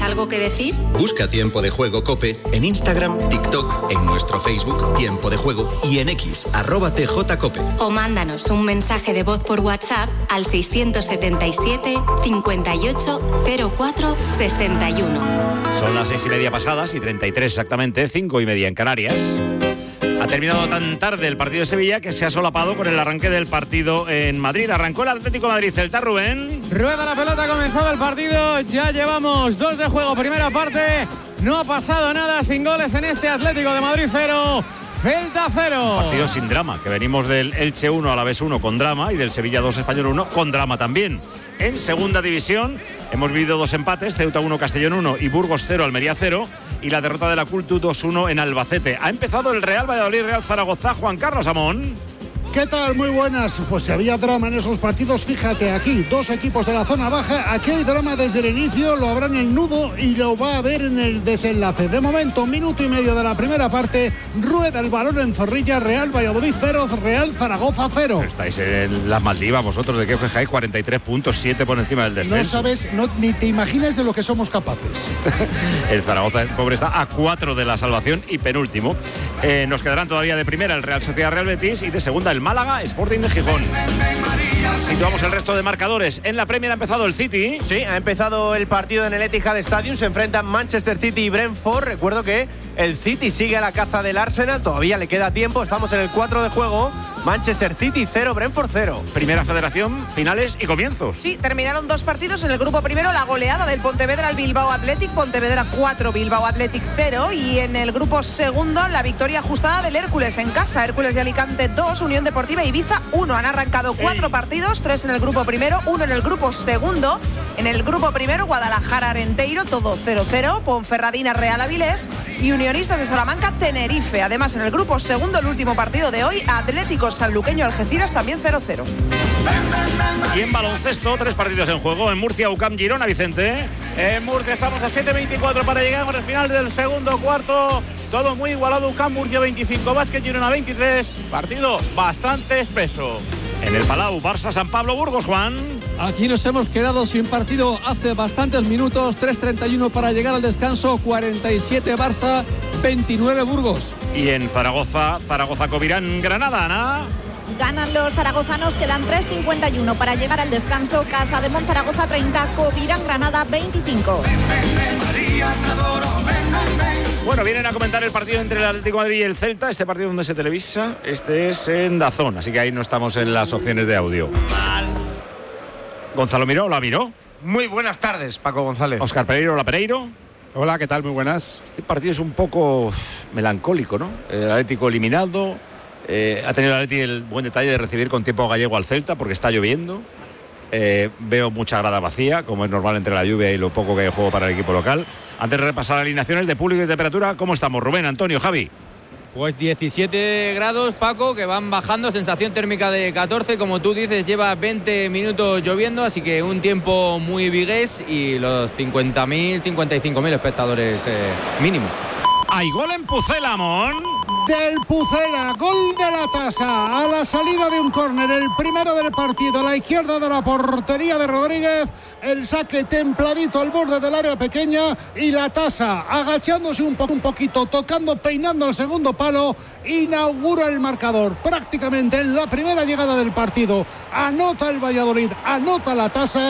algo que decir? Busca Tiempo de Juego COPE en Instagram, TikTok, en nuestro Facebook Tiempo de Juego y en X, @TJCOPE. O mándanos un mensaje de voz por WhatsApp al 677 58 04 61. Son las 6:30 pasadas y 33 exactamente, 5:30 en Canarias. Ha terminado tan tarde el partido de Sevilla que se ha solapado con el arranque del partido en Madrid. Arrancó el Atlético de Madrid. Celta, Rubén. Rueda la pelota, ha comenzado el partido. Ya llevamos 2 de juego, primera parte. No ha pasado nada, sin goles en este Atlético de Madrid 0. Celta 0. Partido sin drama, que venimos del Elche 1 a la vez 1 con drama y del Sevilla 2 Español 1 con drama también. En segunda división hemos vivido 2 empates, Ceuta 1, Castellón 1 y Burgos 0, Almería 0, y la derrota de la Cultu 2-1 en Albacete. Ha empezado el Real Valladolid, Real Zaragoza. Juan Carlos Amón. ¿Qué tal? Muy buenas. Pues si había drama en esos partidos, fíjate, aquí 2 equipos de la zona baja, aquí hay drama desde el inicio, lo habrá en el nudo y lo va a ver en el desenlace. De momento, 1 minuto y medio de la primera parte, rueda el balón en Zorrilla, Real Valladolid 0, Real Zaragoza 0. Estáis en las Maldivas vosotros, ¿de qué os quejáis? 43 puntos, 7 por encima del descenso. No sabes, ni te imaginas de lo que somos capaces. El Zaragoza, pobre, está a 4 de la salvación y penúltimo. Nos quedarán todavía de primera el Real Sociedad Real Betis y de segunda el Málaga Sporting de Gijón. Situamos el resto de marcadores. En la Premier ha empezado el City. Sí, ha empezado el partido en el Etihad Stadium. Se enfrentan Manchester City y Brentford. Recuerdo que el City sigue a la caza del Arsenal. Todavía le queda tiempo. Estamos en el 4 de juego. Manchester City 0, Brentford 0. Primera Federación, finales y comienzos. Sí, terminaron 2 partidos. En el grupo primero, la goleada del Pontevedra al Bilbao Athletic. Pontevedra 4, Bilbao Athletic 0. Y en el grupo segundo, la victoria ajustada del Hércules en casa. Hércules de Alicante 2, Unión Deportiva Ibiza 1. Han arrancado 4 partidos, 3 en el grupo primero, 1 en el grupo segundo. En el grupo primero, Guadalajara Arenteiro, todo 0-0. Ponferradina Real Avilés y Unionistas de Salamanca Tenerife. Además, en el grupo segundo, el último partido de hoy, Atlético Sanluqueño Algeciras también 0-0. Y en baloncesto, 3 partidos en juego. En Murcia, UCAM Girona, Vicente. En Murcia estamos a 7:24 para llegar al final del segundo cuarto. Todo muy igualado. UCAM Murcia 25, Básquet Girona 23. Partido bastante espeso. En el Palau, Barça San Pablo Burgos, Juan. Aquí nos hemos quedado sin partido hace bastantes minutos. 3:31 para llegar al descanso. 47 Barça, 29 Burgos. Y en Zaragoza, Covirán Granada, Ana. Ganan los zaragozanos, quedan 3:51 para llegar al descanso. Casa de Monzaragoza 30, Covirán Granada 25. Bueno, vienen a comentar el partido entre el Atlético de Madrid y el Celta. Este partido donde se televisa, este es en DAZN, así que ahí no estamos en las opciones de audio. Gonzalo Miró, hola Miró. Muy buenas tardes, Paco González. Óscar Pereiro, hola Pereiro. Hola, ¿qué tal? Muy buenas. Este partido es un poco melancólico, ¿no? El Atlético eliminado. Ha tenido el Atlético el buen detalle de recibir con tiempo gallego al Celta porque está lloviendo. Veo mucha grada vacía, como es normal entre la lluvia y lo poco que hay de juego para el equipo local. Antes de repasar alineaciones de público y temperatura, ¿cómo estamos? Rubén, Antonio, Javi. Pues 17 grados, Paco, que van bajando, sensación térmica de 14, como tú dices, lleva 20 minutos lloviendo, así que un tiempo muy vigués y los 50.000, 55.000 espectadores mínimo. Hay gol en Pucela, Amón. Del Pucela, gol de la Tasa a la salida de un córner, el primero del partido a la izquierda de la portería de Rodríguez, el saque templadito al borde del área pequeña y la Tasa agachándose un poquito, tocando, peinando el segundo palo, inaugura el marcador prácticamente en la primera llegada del partido. Anota el Valladolid, anota la Tasa.